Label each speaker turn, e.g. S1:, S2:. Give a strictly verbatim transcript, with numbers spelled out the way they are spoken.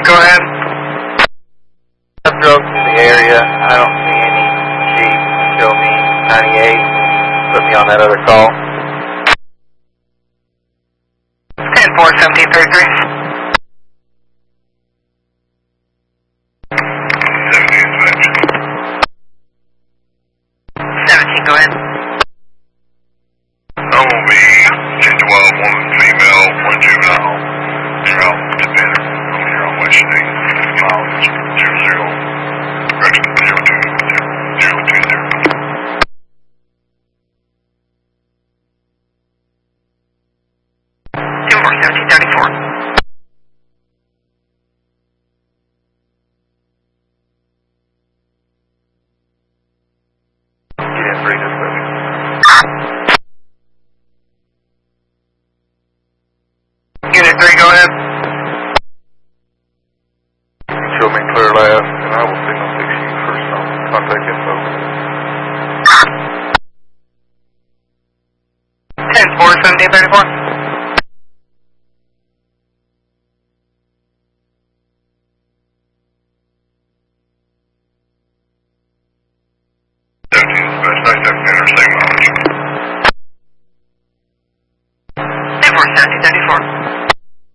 S1: go ahead.
S2: I drove through the area. I don't see any sheep. Show me ninety-eight. Put me on that other call.
S1: ten four, seventeen thirty-three. seventeen, go ahead.
S3: O B, ten twelve, one female, one juvenile. They're out to bed. I'm here on West State. Miles zero zero. Correction, zero two zero two zero.
S1: two four, seventeen thirty-four.
S2: Get in three, just let me.
S1: Unit three, go ahead.
S2: Show me clear left, and I will signal six you for some contact info.
S1: ten four, seventeen thirty-four.